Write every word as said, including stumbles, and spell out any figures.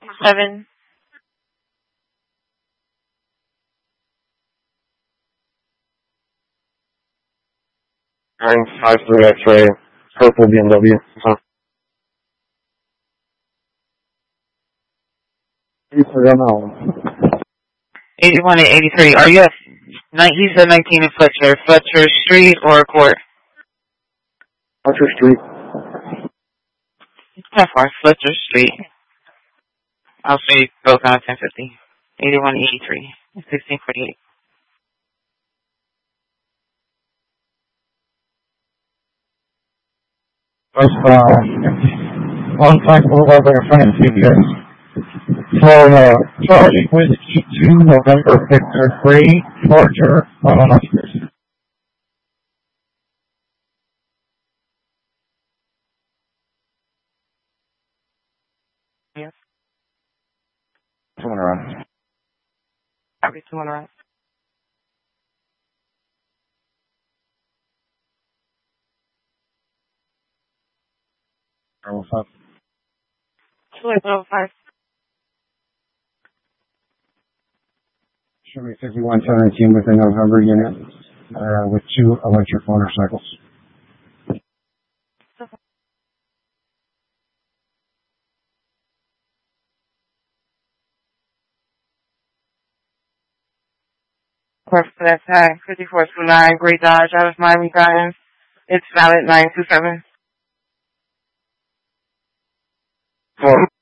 Seven. nine five three X-ray, purple B M W. Huh. eighty-one and eighty-three. Are you at nineteen nineteen in Fletcher? Fletcher Street or Court? Fletcher Street. How far? Fletcher Street. I'll say both on ten fifty. eighty-one and eighty-three. sixteen forty-eight. First, uh, one five four over in front of you guys. For, uh, Charlie Whiskey two, November Victor three, Georgia, on Oscars. Yes. Two in a row. Copy, two in a row. Oh, fuck. two oh five. Show me fifty-one seventeen with a November unit, uh, with two electric motorcycles. Course for that tag, fifty-four two nine, Great Dodge, out of Miami Gardens. It's valid nine two seven. Four.